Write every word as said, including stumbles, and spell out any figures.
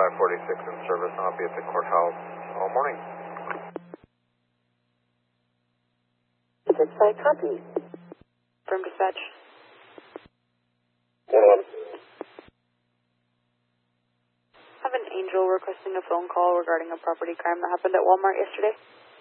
five forty-six in service, and I'll be at the courthouse all morning. Dispatch copy. From dispatch. Um, I have an angel requesting a phone call regarding a property crime that happened at Walmart yesterday.